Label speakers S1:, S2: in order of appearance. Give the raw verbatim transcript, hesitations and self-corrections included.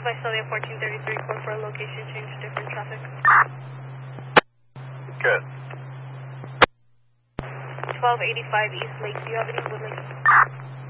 S1: Visalia fourteen thirty-three, code for a location change, different traffic.
S2: Good.
S1: twelve eighty-five East Lake, do you have any Wood Lake?